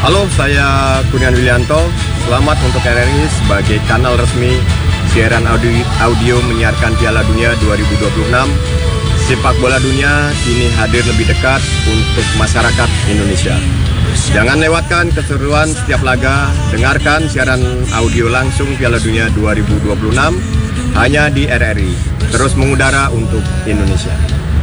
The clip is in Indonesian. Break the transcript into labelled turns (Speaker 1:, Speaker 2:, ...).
Speaker 1: Halo, saya Kurniawan Willianto. Selamat untuk RRI sebagai kanal resmi siaran audio menyiarkan Piala Dunia 2026. Sepak bola dunia kini hadir lebih dekat untuk masyarakat Indonesia. Jangan lewatkan keseruan setiap laga, dengarkan siaran audio langsung Piala Dunia 2026 hanya di RRI. Terus mengudara untuk Indonesia.